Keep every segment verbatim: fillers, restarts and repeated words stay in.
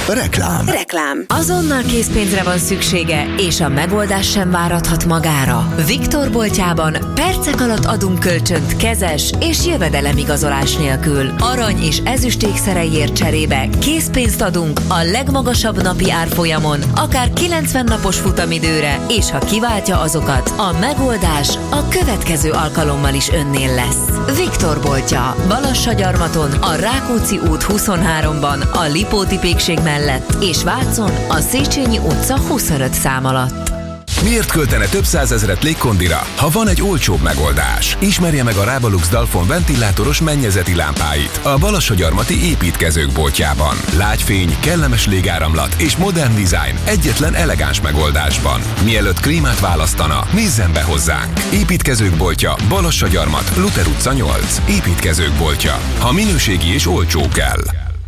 Reklám. Reklám. Azonnal készpénzre van szüksége, és a megoldás sem várathat magára. Viktor boltjában percek alatt adunk kölcsönt kezes és jövedelemigazolás nélkül. Arany és ezüst ékszereiért cserébe készpénzt adunk a legmagasabb napi árfolyamon, akár kilencven napos futamidőre, és ha kiváltja azokat, a megoldás a következő alkalommal is önnél lesz. Viktor boltja, Balassagyarmaton, a Rákóczi út huszonháromban, a Lipóti pékség mellett, és Vácon, a Széchenyi utca huszonöt szám alatt. Miért költene több százezret légkondira, ha van egy olcsóbb megoldás? Ismerje meg a Rábalux Dalfon ventilátoros mennyezeti lámpáit a Balassagyarmati építkezők boltjában. Lágyfény, kellemes légáramlat és modern dizájn egyetlen elegáns megoldásban. Mielőtt klímát választana, nézzen be hozzánk. Építkezők boltja, Balassagyarmat, Luther utca nyolc. Építkezők boltja. Ha minőségi és olcsó kell.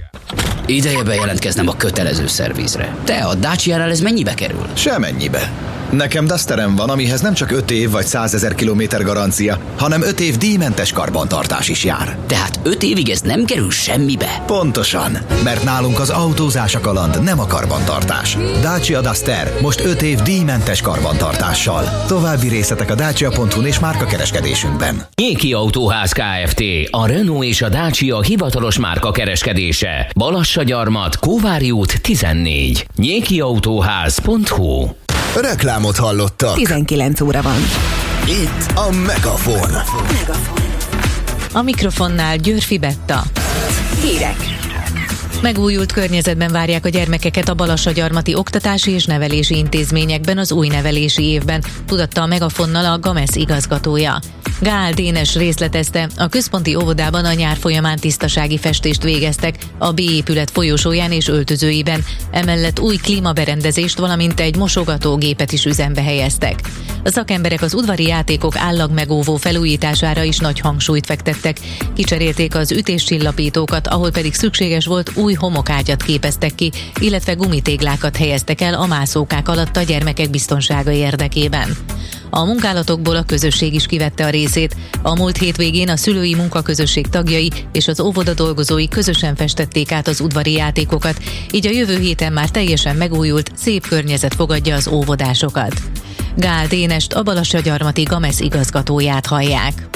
Ideje bejelentkeznem a kötelező szervizre. Te, a Dacia-rel ez mennyibe kerül? Semennyibe. Nekem Dusterem van, amihez nem csak öt év vagy százezer kilométer garancia, hanem öt év díjmentes karbantartás is jár. Tehát öt évig ez nem kerül semmibe? Pontosan, mert nálunk az autózás a kaland, nem a karbantartás. Dacia Duster most öt év díjmentes karbantartással. További részletek a dacia pont hu és márkakereskedésünkben. Nyéki Autóház Kft. A Renault és a Dacia hivatalos márkakereskedése. Balassagyarmat, Kóvári út tizennégy. nyéki autóház pont hu. Reklámot hallottak. tizenkilenc óra van. Itt a Megafon. Megafon. A mikrofonnál Győrfi Betta. Hírek. Megújult környezetben várják a gyermekeket a Balassagyarmati oktatási és nevelési intézményekben az új nevelési évben, tudatta a Megafonnal a Gamesz igazgatója. Gál Dénes részletezte, a központi óvodában a nyár folyamán tisztasági festést végeztek a B épület folyosóján és öltözőiben, emellett új klímaberendezést, valamint egy mosogatógépet is üzembe helyeztek. A szakemberek az udvari játékok állagmegóvó felújítására is nagy hangsúlyt fektettek. Kicserélték az ütéscsillapítókat, ahol pedig szükséges volt, új homokágyat képeztek ki, illetve gumitéglákat helyeztek el a mászókák alatt a gyermekek biztonsága érdekében. A munkálatokból a közösség is kivette a részét. A múlt hétvégén a szülői munkaközösség tagjai és az óvoda dolgozói közösen festették át az udvari játékokat, így a jövő héten már teljesen megújult, szép környezet fogadja az óvodásokat. Gál Dénest, a Balassagyarmati Gamesz igazgatóját hallják.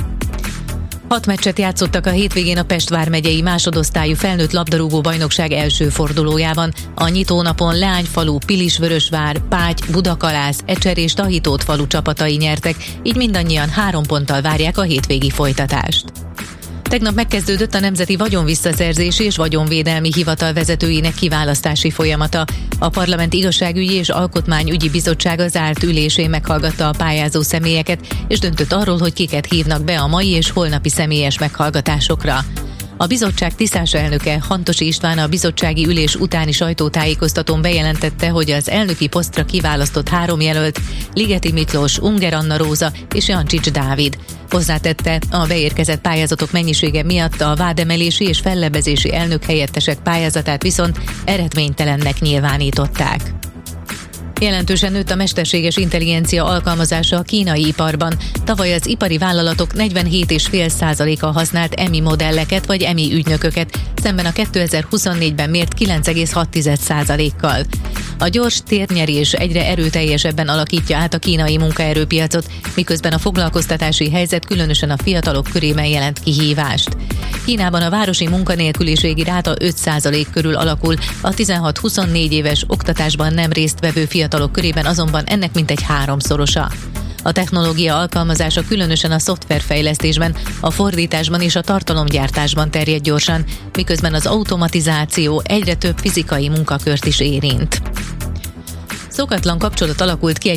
Hat meccset játszottak a hétvégén a Pest vármegyei másodosztályú felnőtt labdarúgó bajnokság első fordulójában. A nyitónapon Leányfalu, Pilisvörösvár, Páty, Budakalász, Ecser és Tahitót falu csapatai nyertek, így mindannyian három ponttal várják a hétvégi folytatást. Tegnap megkezdődött a Nemzeti Vagyonvisszaszerzési és Vagyonvédelmi Hivatal vezetőinek kiválasztási folyamata. A Parlament Igazságügyi és Alkotmányügyi Bizottsága zárt ülésén meghallgatta a pályázó személyeket, és döntött arról, hogy kiket hívnak be a mai és holnapi személyes meghallgatásokra. A bizottság tisztás elnöke, Hantosi István a bizottsági ülés utáni sajtótájékoztatón bejelentette, hogy az elnöki posztra kiválasztott három jelölt, Ligeti Miklós, Unger Anna Róza és Jancsics Dávid. Hozzátette, a beérkezett pályázatok mennyisége miatt a vádemelési és fellebbezési elnök helyettesek pályázatát viszont eredménytelennek nyilvánították. Jelentősen nőtt a mesterséges intelligencia alkalmazása a kínai iparban. Tavaly az ipari vállalatok negyvenhét egész öt százaléka használt E M I modelleket vagy E M I ügynököket, szemben a kétezer-huszonnégyben mért kilenc egész hat százalékkal. A gyors térnyerés egyre erőteljesebben alakítja át a kínai munkaerőpiacot, miközben a foglalkoztatási helyzet különösen a fiatalok körében jelent kihívást. Kínában a városi munkanélküliségi ráta öt százalék körül alakul, a tizenhat-huszonnégy éves oktatásban nem résztvevő fiatalok körében azonban ennek mintegy háromszorosa. A technológia alkalmazása különösen a szoftverfejlesztésben, a fordításban és a tartalomgyártásban terjed gyorsan, miközben az automatizáció egyre több fizikai munkakört is érint. Szokatlan kapcsolat alakult ki egy